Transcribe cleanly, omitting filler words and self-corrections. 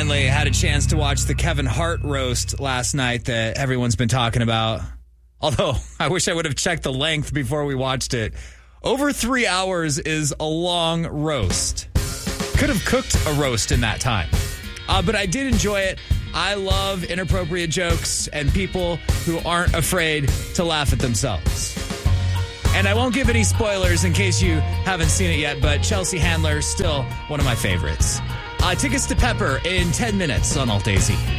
finally had a chance to watch the Kevin Hart roast last night that everyone's been talking about. Although, I wish I would have checked the length before we watched it. Over 3 hours is a long roast. Could have cooked a roast in that time. But I did enjoy it. I love inappropriate jokes and people who aren't afraid to laugh at themselves. And I won't give any spoilers in case you haven't seen it yet, but Chelsea Handler, still one of my favorites. Tickets to Pepper in 10 minutes on Alt AZ.